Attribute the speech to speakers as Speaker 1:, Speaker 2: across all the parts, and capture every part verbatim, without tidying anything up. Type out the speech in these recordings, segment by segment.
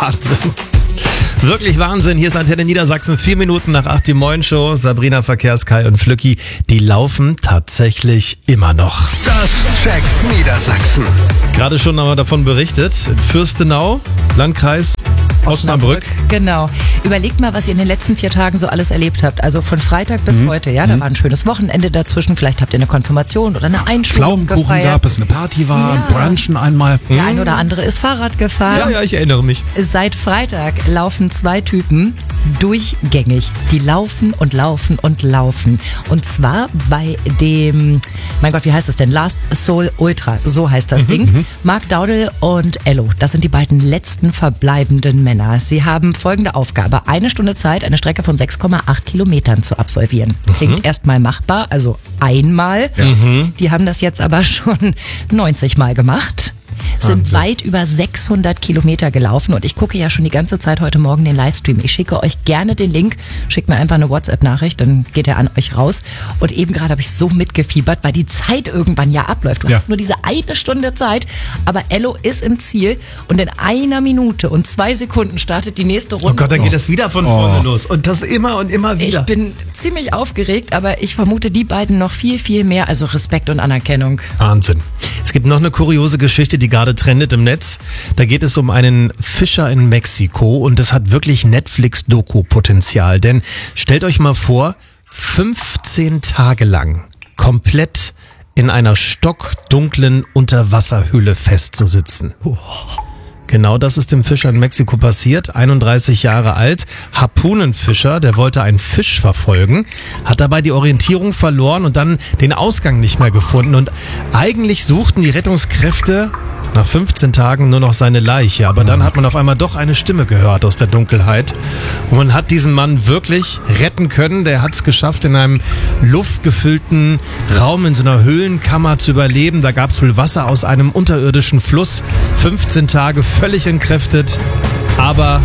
Speaker 1: Wahnsinn. Wirklich Wahnsinn. Hier ist Antenne Niedersachsen. Vier Minuten nach acht, die Morgenshow. Sabrina, Verkehrskai und Flücki, die laufen tatsächlich immer noch.
Speaker 2: Das checkt Niedersachsen.
Speaker 1: Gerade schon haben wir davon berichtet. Fürstenau, Landkreis Osnabrück.
Speaker 3: Genau. Überlegt mal, was ihr in den letzten vier Tagen so alles erlebt habt. Also von Freitag bis mhm. heute, ja, da war ein schönes Wochenende dazwischen. Vielleicht habt ihr eine Konfirmation oder eine Einschulung
Speaker 4: Pflaumenkuchen
Speaker 3: gefeiert.
Speaker 4: gab es, eine Party war,
Speaker 3: Ja.
Speaker 4: ein Brunchen einmal.
Speaker 3: Der ein oder andere ist Fahrrad gefahren.
Speaker 1: Ja, ja, ich erinnere mich.
Speaker 3: Seit Freitag laufen zwei Typen durchgängig. Die laufen und laufen und laufen. Und zwar bei dem, mein Gott, wie heißt das denn? Last Soul Ultra, so heißt das mhm, Ding. Mhm. Mark Daudel und Ello, das sind die beiden letzten verbleibenden Männer. Sie haben folgende Aufgabe. Eine Stunde Zeit, eine Strecke von sechs Komma acht Kilometern zu absolvieren. Klingt mhm. erstmal machbar, also einmal. Ja. Mhm. Die haben das jetzt aber schon neunzig Mal gemacht. Sind Wahnsinn. Weit über sechshundert Kilometer gelaufen und ich gucke ja schon die ganze Zeit heute Morgen den Livestream. Ich schicke euch gerne den Link, schickt mir einfach eine WhatsApp-Nachricht, dann geht er an euch raus. Und eben gerade habe ich so mitgefiebert, weil die Zeit irgendwann ja abläuft. Du ja. hast nur diese eine Stunde Zeit, aber Ello ist im Ziel und in einer Minute und zwei Sekunden startet die nächste Runde.
Speaker 1: Oh Gott, dann geht das wieder von vorne oh. los und das immer und immer wieder.
Speaker 3: Ich bin ziemlich aufgeregt, aber ich vermute die beiden noch viel, viel mehr, also Respekt und Anerkennung.
Speaker 1: Wahnsinn. Es gibt noch eine kuriose Geschichte, die gerade trendet im Netz. Da geht es um einen Fischer in Mexiko und das hat wirklich Netflix-Doku-Potenzial. Denn stellt euch mal vor, fünfzehn Tage lang komplett in einer stockdunklen Unterwasserhöhle festzusitzen. Oh. Genau das ist dem Fischer in Mexiko passiert, einunddreißig Jahre alt, Harpunenfischer, der wollte einen Fisch verfolgen, hat dabei die Orientierung verloren und dann den Ausgang nicht mehr gefunden und eigentlich suchten die Rettungskräfte nach fünfzehn Tagen nur noch seine Leiche, aber dann hat man auf einmal doch eine Stimme gehört aus der Dunkelheit und man hat diesen Mann wirklich retten können. Der hat es geschafft, in einem luftgefüllten Raum in so einer Höhlenkammer zu überleben. Da gab es wohl Wasser aus einem unterirdischen Fluss. fünfzehn Tage völlig entkräftet, aber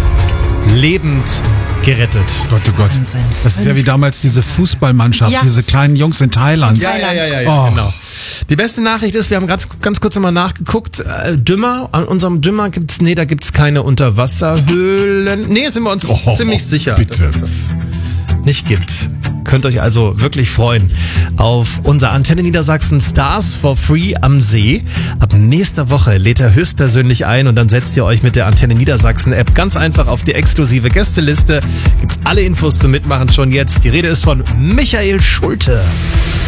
Speaker 1: lebend gerettet.
Speaker 4: Gott, oh Gott. Das ist ja wie damals diese Fußballmannschaft, ja. diese kleinen Jungs in Thailand.
Speaker 1: Ja, ja, ja, ja, ja oh. genau. Die beste Nachricht ist, wir haben ganz, ganz kurz nochmal nachgeguckt, äh, Dümmer, an unserem Dümmer gibt's, nee, da gibt's keine Unterwasserhöhlen. Nee, jetzt sind wir uns oh, ziemlich sicher,
Speaker 4: bitte.
Speaker 1: dass es das nicht gibt. Könnt euch also wirklich freuen auf unser Antenne Niedersachsen Stars for Free am See. Ab nächster Woche lädt er höchstpersönlich ein und dann setzt ihr euch mit der Antenne Niedersachsen App ganz einfach auf die exklusive Gästeliste. Gibt's alle Infos zum Mitmachen schon jetzt. Die Rede ist von Michael Schulte.